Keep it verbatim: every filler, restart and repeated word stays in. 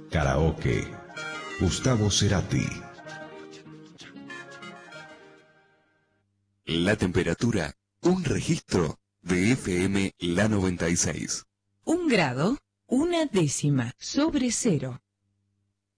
Karaoke. Gustavo Cerati. La temperatura, un registro de F M La noventa y seis. Un grado, una décima sobre cero.